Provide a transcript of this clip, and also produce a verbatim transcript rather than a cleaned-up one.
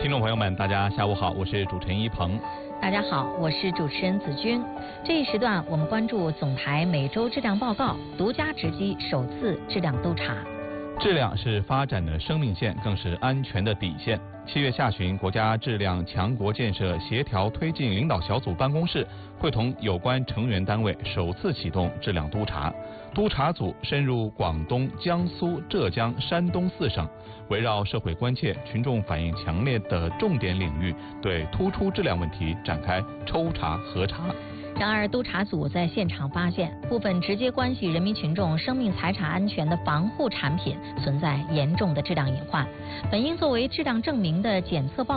听众朋友们，大家下午好，我是主持人一鹏。 大家好，我是主持人子君。这一时段我们关注总台每周质量报告，独家直击首次质量督查。 质量是发展的生命线，更是安全的底线。七月下旬，国家质量强国建设协调推进领导小组办公室会同有关成员单位首次启动质量督查。督查组深入广东、江苏、浙江、山东四省，围绕社会关切、群众反映强烈的重点领域，对突出质量问题展开抽查核查。 然而，督查组在现场发现，部分直接关系人民群众生命财产安全的防护产品存在严重的质量隐患，本应作为质量证明的检测报